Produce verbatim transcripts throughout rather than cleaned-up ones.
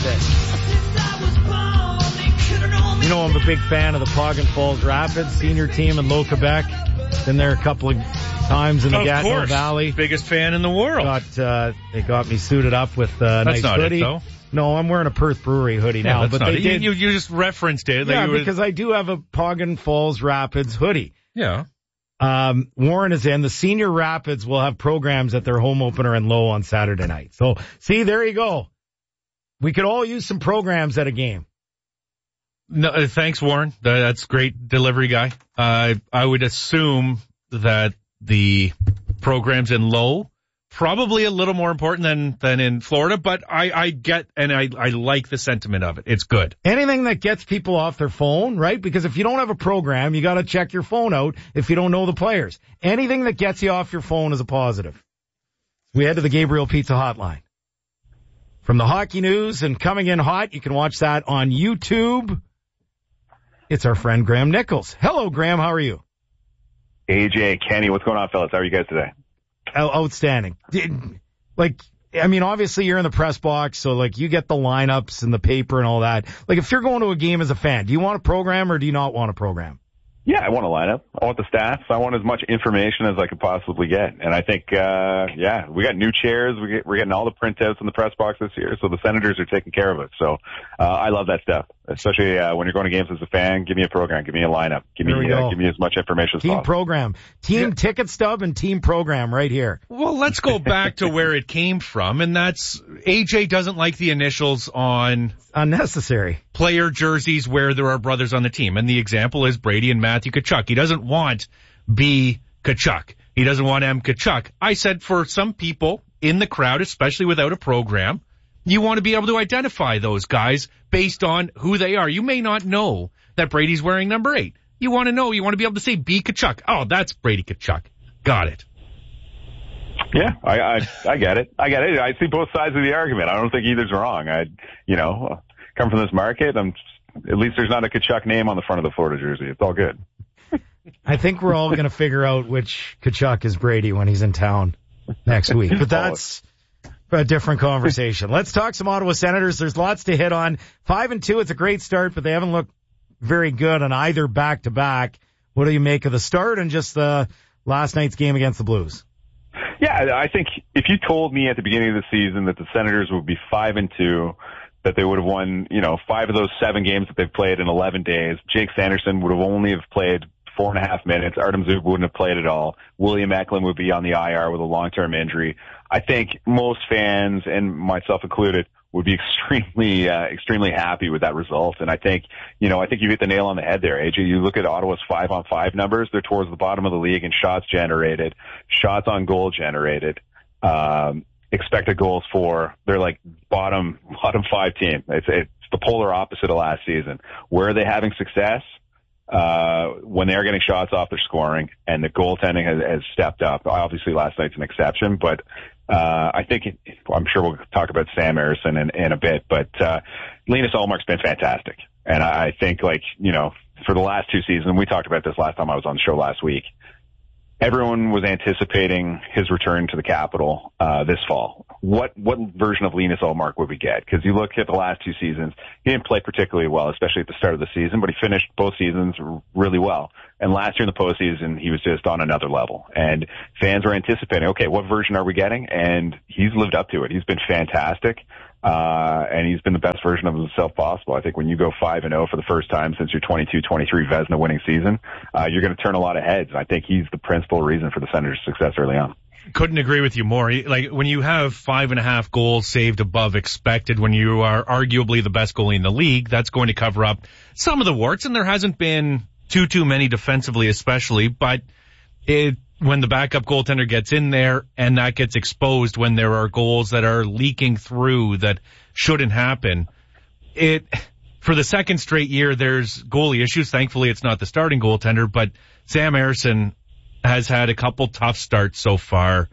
You know, I'm a big fan of the Poggin Falls Rapids senior team in Low Quebec. Been there a couple of times in the Gatineau Valley. Biggest fan in the world. Got, uh, they got me suited up with a uh, nice not hoodie. It, though. No, I'm wearing a Perth Brewery hoodie yeah, now. That's but not they it. did. You, you just referenced it. Yeah, were... because I do have a Poggin Falls Rapids hoodie. Yeah. Um, Warren is in. The senior Rapids will have programs at their home opener in Low on Saturday night. So, see, there you go. We could all use some programs at a game. No, uh, thanks, Warren. That's great delivery guy. Uh, I would assume that the programs in Low probably a little more important than, than in Florida, but I, I get and I, I like the sentiment of it. It's good. Anything that gets people off their phone, right? Because if you don't have a program, you got to check your phone out if you don't know the players. Anything that gets you off your phone is a positive. We head to the Gabriel Pizza Hotline. From the Hockey News and Coming In Hot, you can watch that on YouTube. It's our friend Graham Nichols. Hello, Graham. How are you? A J, Kenny, what's going on, fellas? How are you guys today? Outstanding. Like, I mean, obviously you're in the press box, so like you get the lineups and the paper and all that. Like, if you're going to a game as a fan, do you want a program or do you not want a program? Yeah, I want a lineup. I want the stats. I want as much information as I could possibly get. And I think, uh, yeah, we got new chairs. We get, we're getting all the printouts in the press box this year, so the Senators are taking care of it. So, uh, I love that stuff, especially, uh, when you're going to games as a fan. Give me a program. Give me a lineup. Give me, uh, give me as much information as team possible. Program. Team yeah. ticket stub and team program right here. Well, let's go back to where it came from, and that's A J doesn't like the initials on unnecessary player jerseys where there are brothers on the team. And the example is Brady and Matthew Tkachuk. He doesn't want B. Tkachuk. He doesn't want M. Tkachuk. I said for some people in the crowd, especially without a program, you want to be able to identify those guys based on who they are. You may not know that Brady's wearing number eight. You want to know. You want to be able to say B. Tkachuk. Oh, that's Brady Tkachuk. Got it. Yeah, I, I, I get it. I get it. I see both sides of the argument. I don't think either's wrong. I, you know, come from this market. I'm, at least there's not a Tkachuk name on the front of the Florida jersey. It's all good. I think we're all going to figure out which Tkachuk is Brady when he's in town next week. But that's a different conversation. Let's talk some Ottawa Senators. There's lots to hit on. Five and two, it's a great start, but they haven't looked very good on either back-to-back. What do you make of the start and just the last night's game against the Blues? Yeah, I think if you told me at the beginning of the season that the Senators would be five and two, that they would have won, you know, five of those seven games that they've played in eleven days, Jake Sanderson would have only have played four and a half minutes. Artem Zub wouldn't have played at all. William Eklund would be on the I R with a long-term injury. I think most fans, and myself included, would be extremely, uh, extremely happy with that result. And I think, you know, I think you hit the nail on the head there, A J. You look at Ottawa's five on five numbers, they're towards the bottom of the league in shots generated, shots on goal generated, um, expected goals for, they're like bottom, bottom five team. It's, it's the polar opposite of last season. Where are they having success? Uh, when they are getting shots off, they're scoring, and the goaltending has, has stepped up. Obviously last night's an exception, but Uh, I think, it, I'm sure we'll talk about Sam Ersson in, in a bit, but, uh, Linus Ullmark's been fantastic. And I, I think, like, you know, for the last two seasons, we talked about this last time I was on the show last week, everyone was anticipating his return to the Capitol, uh, this fall. What, what version of Linus Ullmark would we get? Cause you look at the last two seasons, he didn't play particularly well, especially at the start of the season, but he finished both seasons really well. And last year in the postseason, he was just on another level. And fans were anticipating, okay, what version are we getting? And he's lived up to it. He's been fantastic. Uh, and he's been the best version of himself possible. I think when you go five and oh for the first time since your twenty-two twenty-three Vezina winning season, uh, you're going to turn a lot of heads. I think he's the principal reason for the Senators' success early on. Couldn't agree with you more. Like, when you have five and a half goals saved above expected, when you are arguably the best goalie in the league, that's going to cover up some of the warts, and there hasn't been too, too many defensively especially, but it, when the backup goaltender gets in there and that gets exposed when there are goals that are leaking through that shouldn't happen, it, for the second straight year, there's goalie issues. Thankfully, it's not the starting goaltender, but Sam Ersson has had a couple tough starts so far.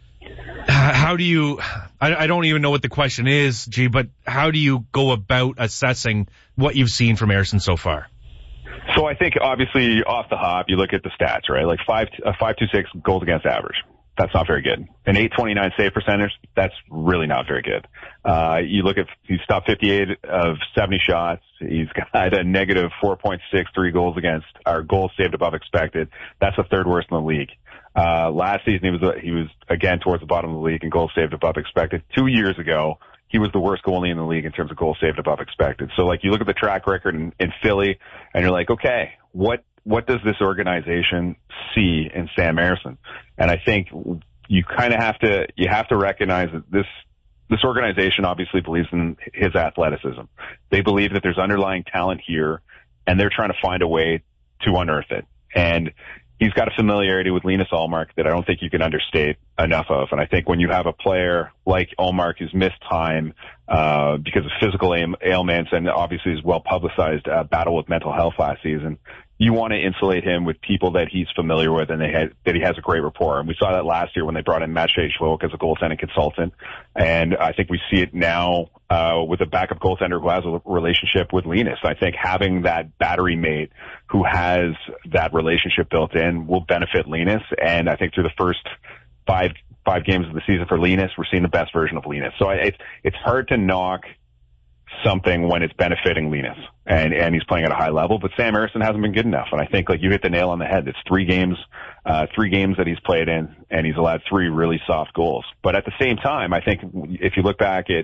How do you, I, I don't even know what the question is, G, but how do you go about assessing what you've seen from Ersson so far? So I think obviously off the hop, you look at the stats, right? Like five, a five two six goals against average. that's not very good. An eight twenty-nine save percentage, that's really not very good. Uh, you look at, he's stopped fifty-eight of seventy shots. He's got a negative four point six three goals against, or goals saved above expected. That's the third worst in the league. Uh, last season he was, he was again towards the bottom of the league in goals saved above expected. Two years ago, he was the worst goalie in the league in terms of goals saved above expected. So like you look at the track record in, in Philly and you're like, okay, what, what does this organization see in Sam Ersson? And I think you kind of have to, you have to recognize that this, this organization obviously believes in his athleticism. They believe that there's underlying talent here and they're trying to find a way to unearth it. And he's got a familiarity with Linus Ullmark that I don't think you can understate enough of. And I think when you have a player like Ullmark who's missed time uh because of physical ailments and obviously his well-publicized uh, battle with mental health last season, you want to insulate him with people that he's familiar with and they had, that he has a great rapport. And we saw that last year when they brought in Maciej Szwok as a goaltending consultant. And I think we see it now uh with a backup goaltender who has a relationship with Linus. I think having that battery mate who has that relationship built in will benefit Linus. And I think through the first five five games of the season for Linus, we're seeing the best version of Linus. So I, it's it's hard to knock something when it's benefiting Linus and, and he's playing at a high level, but Sam Ersson hasn't been good enough. And I think like you hit the nail on the head. It's three games, uh, three games that he's played in and he's allowed three really soft goals. But at the same time, I think if you look back at,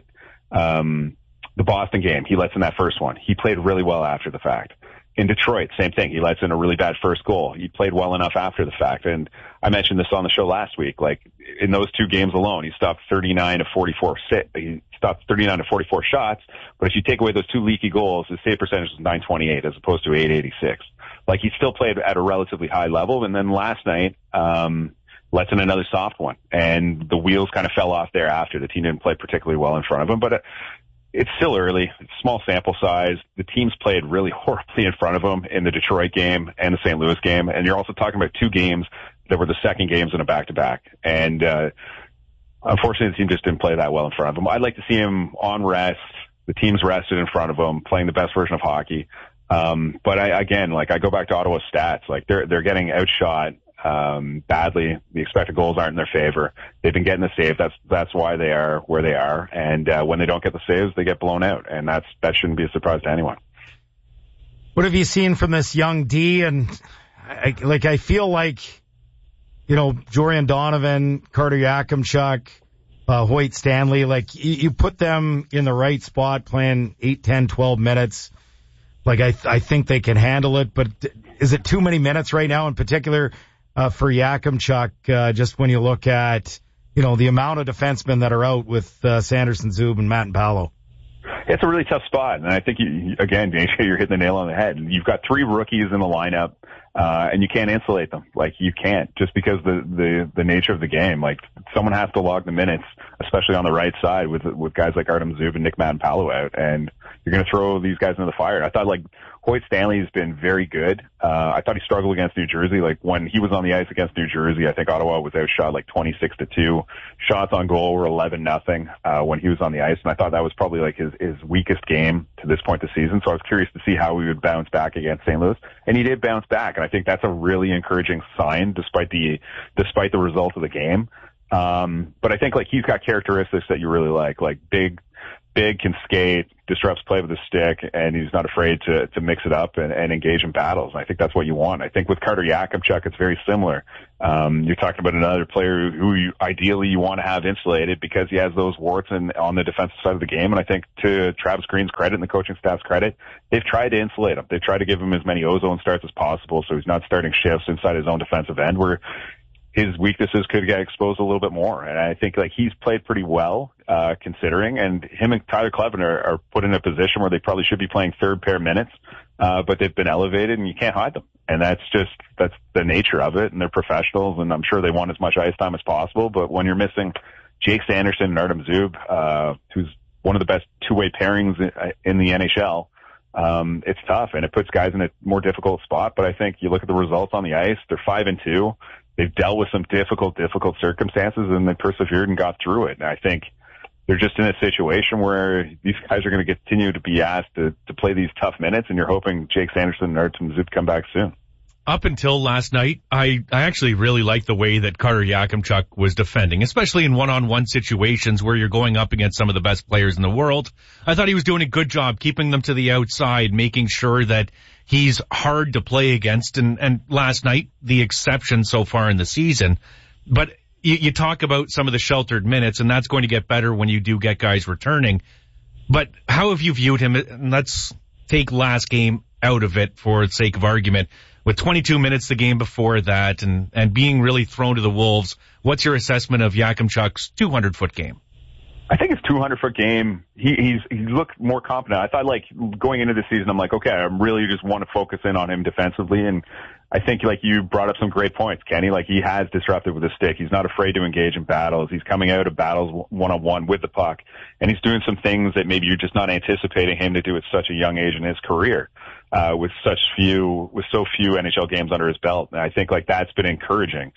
um, the Boston game, he lets in that first one. He played really well after the fact. In Detroit, same thing. He lets in a really bad first goal. He played well enough after the fact. And I mentioned this on the show last week. Like in those two games alone, he stopped thirty-nine to forty-four. He stopped thirty-nine to forty-four shots. But if you take away those two leaky goals, his save percentage is nine twenty-eight as opposed to eight eighty-six. Like he still played at a relatively high level. And then last night, um, lets in another soft one. And the wheels kind of fell off there after. The team didn't play particularly well in front of him. But uh, it's still early. It's small sample size. The teams played really horribly in front of them in the Detroit game and the Saint Louis game. And you're also talking about two games that were the second games in a back-to-back. And uh unfortunately, the team just didn't play that well in front of him. I'd like to see him on rest. The team's rested in front of him, playing the best version of hockey. Um But I, again, like I go back to Ottawa's stats. Like they're they're getting outshot um badly. The expected goals aren't in their favor. They've been getting the save. That's that's why they are where they are. And uh, when they don't get the saves, they get blown out. And that's that shouldn't be a surprise to anyone. What have you seen from this young D? And I, like I feel like, you know, Jorian Donovan, Carter Yakimchuk, uh, Hoyt Stanley, like you, you put them in the right spot playing eight, ten, twelve minutes. Like I I think they can handle it. But is it too many minutes right now in particular? Uh, for Yakimchuk, uh, just when you look at, you know, the amount of defensemen that are out with uh, Sanderson, Zub, and Matt and Paolo. It's a really tough spot. And I think, you, again, D J, you're hitting the nail on the head. You've got three rookies in the lineup, uh, and you can't insulate them. Like, you can't, just because the, the, the nature of the game. Like, someone has to log the minutes, especially on the right side with with guys like Artem Zub and Nick Matt and Paolo out. And you're going to throw these guys into the fire. I thought, like, Hoyt Stanley's been very good. Uh, I thought he struggled against New Jersey. Like when he was on the ice against New Jersey, I think Ottawa was outshot like twenty-six to two. Shots on goal were eleven nothing, uh, when he was on the ice. And I thought that was probably like his, his weakest game to this point this season. So I was curious to see how he would bounce back against Saint Louis. And he did bounce back. And I think that's a really encouraging sign despite the, despite the result of the game. Um, but I think like he's got characteristics that you really like, like big, big, can skate, disrupts play with his stick, and he's not afraid to to mix it up and, and engage in battles. And I think that's what you want. I think with Carter Yakimchuk, it's very similar. Um, you're talking about another player who you, ideally you want to have insulated because he has those warts in, on the defensive side of the game. And I think to Travis Green's credit and the coaching staff's credit, they've tried to insulate him. They've tried to give him as many ozone starts as possible so he's not starting shifts inside his own defensive end where his weaknesses could get exposed a little bit more. And I think like he's played pretty well, uh, considering, and him and Tyler Kleven are, are put in a position where they probably should be playing third pair minutes, uh, but they've been elevated and you can't hide them. And that's just, that's the nature of it. And they're professionals and I'm sure they want as much ice time as possible. But when you're missing Jake Sanderson and Artem Zub, uh, who's one of the best two-way pairings in the N H L, um, it's tough and it puts guys in a more difficult spot. But I think you look at the results on the ice, they're five and two. They've dealt with some difficult, difficult circumstances and they persevered and got through it. And I think they're just in a situation where these guys are going to continue to be asked to, to play these tough minutes and you're hoping Jake Sanderson and Artem Zub come back soon. up until last night, I, I actually really liked the way that Carter Yakimchuk was defending, especially in one-on-one situations where you're going up against some of the best players in the world. I thought he was doing a good job keeping them to the outside, making sure that he's hard to play against. And, and last night, the exception so far in the season. But you, you talk about some of the sheltered minutes, and that's going to get better when you do get guys returning. But how have you viewed him? And let's take last game out of it for the sake of argument. With twenty-two minutes the game before that and, and being really thrown to the wolves, what's your assessment of Yakimchuk's two hundred foot game? I think his two hundred foot game, he, he's, he looked more confident. I thought, like, going into the season, I'm like, okay, I really just want to focus in on him defensively. And I think, like, you brought up some great points, Kenny. Like, he has disrupted with his stick. He's not afraid to engage in battles. He's coming out of battles one-on-one with the puck. And he's doing some things that maybe you're just not anticipating him to do at such a young age in his career. Uh, with such few, with so few N H L games under his belt. And I think, like, that's been encouraging.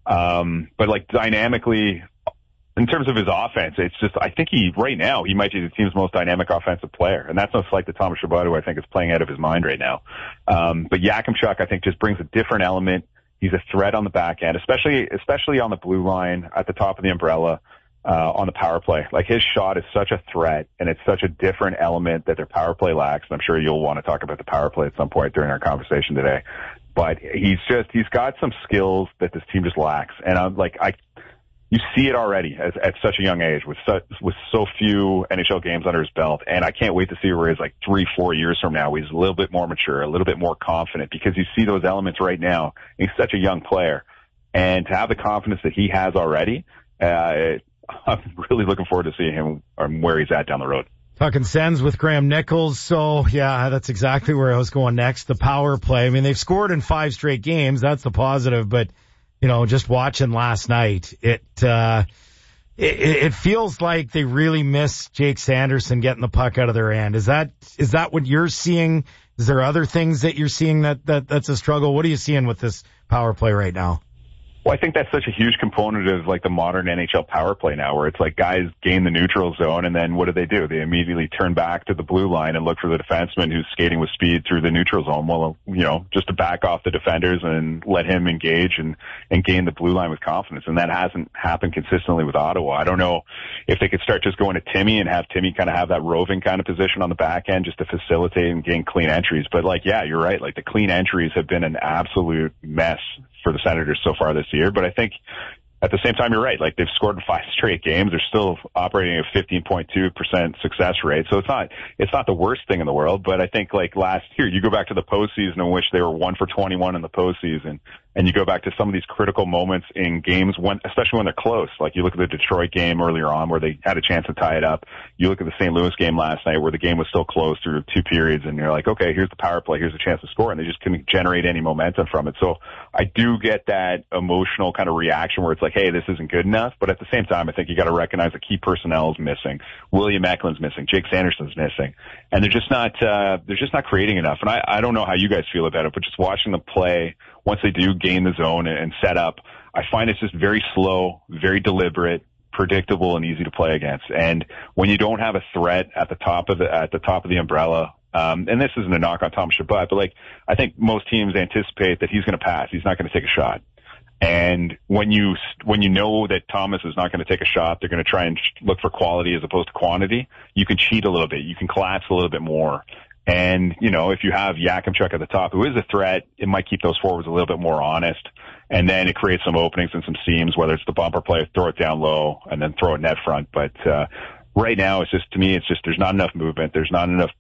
Um, but, like, dynamically, in terms of his offense, it's just, I think he, right now, he might be the team's most dynamic offensive player. And that's no slight to Thomas Chabot, who I think is playing out of his mind right now. Um, but Yakimchuk, I think, just brings a different element. He's a threat on the back end, especially, especially on the blue line at the top of the umbrella. Uh, on the power play. Like, his shot is such a threat, and it's such a different element that their power play lacks. And I'm sure you'll want to talk about the power play at some point during our conversation today. But he's just, he's got some skills that this team just lacks. And I'm like, I, you see it already as, at such a young age with such, with so few N H L games under his belt. And I can't wait to see where he's like three, four years from now. He's a little bit more mature, a little bit more confident, because you see those elements right now. He's such a young player. And to have the confidence that he has already, uh, it, I'm really looking forward to seeing him or where he's at down the road. Talking Sens with Graham Nichols. So, yeah, that's exactly where I was going next. The power play. I mean, they've scored in five straight games. That's the positive. But, you know, just watching last night, it, uh, it, it feels like they really miss Jake Sanderson getting the puck out of their hand. Is that, is that what you're seeing? Is there other things that you're seeing that, that that's a struggle? What are you seeing with this power play right now? Well, I think that's such a huge component of, like, the modern N H L power play now, where it's like guys gain the neutral zone, and then what do they do? They immediately turn back to the blue line and look for the defenseman who's skating with speed through the neutral zone. Well, you know, just to back off the defenders and let him engage and, and gain the blue line with confidence. And that hasn't happened consistently with Ottawa. I don't know if they could start just going to Timmy and have Timmy kind of have that roving kind of position on the back end just to facilitate and gain clean entries. But, like, yeah, you're right. Like, the clean entries have been an absolute mess for the Senators so far this year. But I think at the same time, you're right. Like, they've scored in five straight games. They're still operating at a fifteen point two percent success rate. So it's not, it's not the worst thing in the world. But I think, like, last year, you go back to the postseason in which they were one for twenty-one in the postseason. And you go back to some of these critical moments in games when, especially when they're close. Like, you look at the Detroit game earlier on where they had a chance to tie it up. You look at the Saint Louis game last night where the game was still close through two periods, and you're like, okay, here's the power play, here's a chance to score, and they just couldn't generate any momentum from it. So I do get that emotional kind of reaction where it's like, hey, this isn't good enough. But at the same time, I think you got to recognize that key personnel is missing. William Eklund's missing. Jake Sanderson's missing. And they're just not, uh, they're just not creating enough. And I, I don't know how you guys feel about it, but just watching them play, once they do gain the zone and set up, I find it's just very slow, very deliberate, predictable, and easy to play against. And when you don't have a threat at the top of the, at the top of the umbrella, um, and this isn't a knock on Thomas Chabot, but, like, I think most teams anticipate that he's going to pass. He's not going to take a shot. And when you, when you know that Thomas is not going to take a shot, they're going to try and look for quality as opposed to quantity. You can cheat a little bit. You can collapse a little bit more. And, you know, if you have Yakimchuk at the top, who is a threat, it might keep those forwards a little bit more honest. And then it creates some openings and some seams, whether it's the bumper play, throw it down low, and then throw it net front. But, uh, right now, it's just, to me, it's just, there's not enough movement. There's not enough